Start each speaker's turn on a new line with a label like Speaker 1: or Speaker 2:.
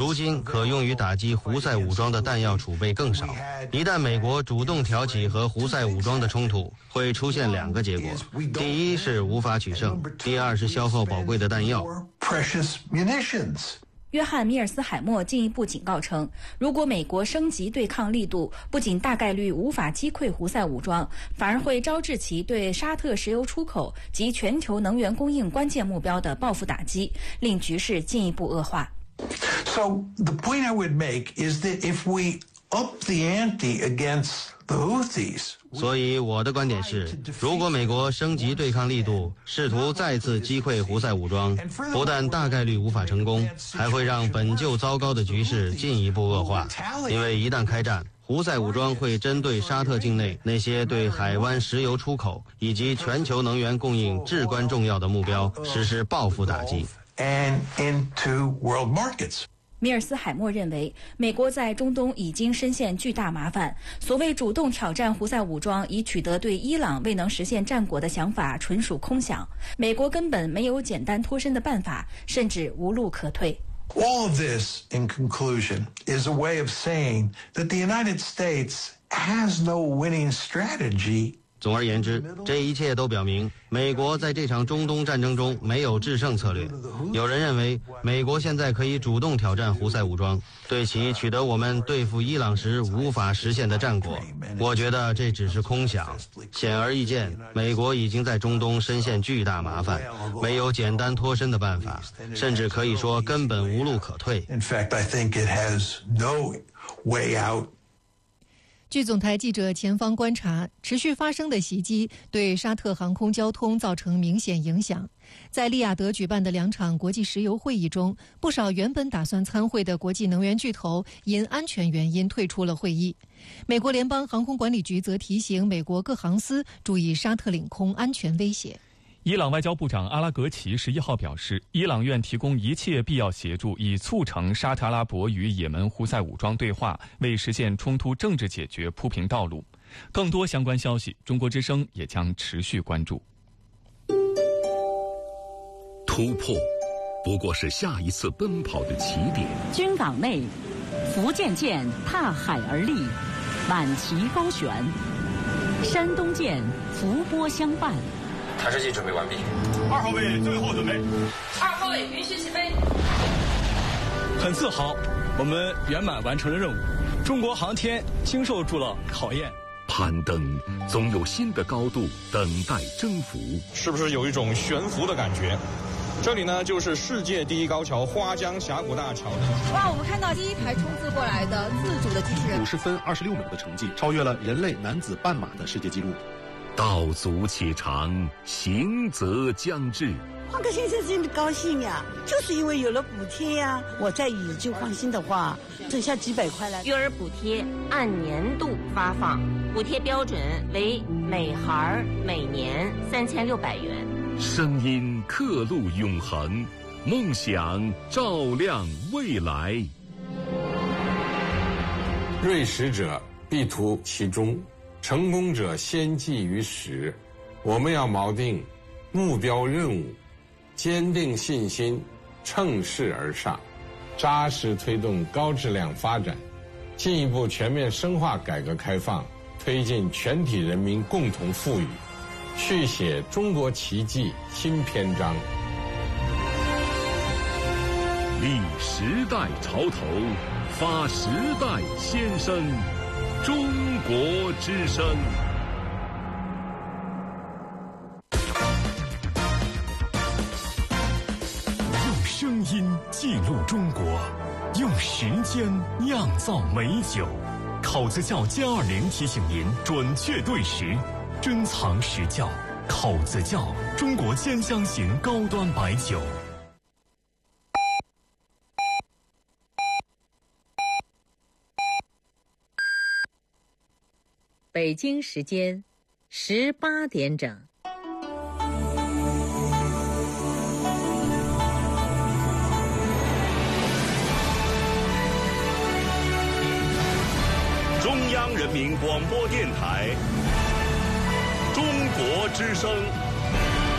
Speaker 1: 如今可用于打击胡塞武装的弹药储备更少。一旦美国主动挑起和胡塞武装的冲突，会出现2个结果：第一是无法取胜，第二是消耗宝贵的弹药。
Speaker 2: 约翰·米尔斯海默进一步警告称，如果美国升级对抗力度，不仅大概率无法击溃胡塞武装，反而会招致其对沙特石油出口及全球能源供应关键目标的报复打击，令局势进一步恶化。
Speaker 3: So the point I would make is that if we up the ante against the Houthis,
Speaker 1: 所以我的观点是，如果美国升级对抗力度，试图再次击溃胡塞武装，不但大概率无法成功，还会让本就糟糕的局势进一步恶化。因为一旦开战，胡塞武装会针对沙特境内那些对海湾石油出口以及全球能源供应至关重要的目标实施报复打击。
Speaker 3: and into world markets.
Speaker 2: 米尔斯海默认为，美国在中东已经深陷巨大麻烦。所谓主动挑战胡塞武装以取得对伊朗未能实现战果的想法纯属空想。美国根本没有简单脱身的办法，甚至无路可退。
Speaker 3: All of this, in conclusion, is a way of saying that the United States has no winning strategy.
Speaker 1: 总而言之，这一切都表明，美国在这场中东战争中没有制胜策略。有人认为，美国现在可以主动挑战胡塞武装，对其取得我们对付伊朗时无法实现的战果。我觉得这只是空想。显而易见，美国已经在中东深陷巨大麻烦，没有简单脱身的办法，甚至可以说根本无路可退。
Speaker 3: In fact, I think it has no way out.
Speaker 4: 据总台记者前方观察，持续发生的袭击对沙特航空交通造成明显影响。在利雅得举办的2场国际石油会议中，不少原本打算参会的国际能源巨头因安全原因退出了会议。美国联邦航空管理局则提醒美国各航司注意沙特领空安全威胁。
Speaker 5: 伊朗外交部长阿拉格齐11号表示，伊朗愿提供一切必要协助，以促成沙特阿拉伯与也门胡塞武装对话，为实现冲突政治解决铺平道路。更多相关消息，中国之声也将持续关注。
Speaker 6: 突破不过是下一次奔跑的起点。
Speaker 7: 军港内，福建舰踏海而立，满旗高悬；山东舰伏波相伴。
Speaker 8: 弹射器准备完毕。
Speaker 9: 2号位最后准备。
Speaker 10: 2号位允许起飞。
Speaker 9: 很自豪，我们圆满完成了任务。中国航天经受住了考验。
Speaker 6: 攀登总有新的高度等待征服。
Speaker 11: 是不是有一种悬浮的感觉？这里呢，就是世界第一高桥花江峡谷大桥。
Speaker 12: 哇，我们看到第一台冲刺过来的自主的机器人，
Speaker 13: 50分26秒的成绩，超越了人类男子半马的世界纪录。
Speaker 6: 道阻且长，行则将至。
Speaker 14: 换个先生真的高兴呀，就是因为有了补贴呀。我再以旧换新的话，剩下几百块了。
Speaker 15: 育儿补贴按年度发放，补贴标准为每孩每年3600元。
Speaker 6: 声音刻录永恒，梦想照亮未来。
Speaker 16: 锐实者必图其中，成功者先记于始。我们要锚定目标任务，坚定信心，乘势而上，扎实推动高质量发展，进一步全面深化改革开放，推进全体人民共同富裕，续写中国奇迹新篇章。
Speaker 6: 立时代潮头，发时代先声，中国之声。
Speaker 17: 用声音记录中国，用时间酿造美酒。口子窖+20提醒您准确对时，珍藏实窖。口子窖，中国兼香型高端白酒。
Speaker 7: 北京时间18点整。
Speaker 6: 中央人民广播电台，中国之声。